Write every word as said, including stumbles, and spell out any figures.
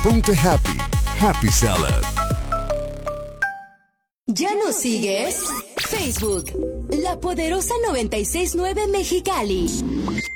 Ponte happy. Happy Salad. ¿Ya nos sigues? Facebook, La Poderosa noventa y seis punto nueve Mexicali.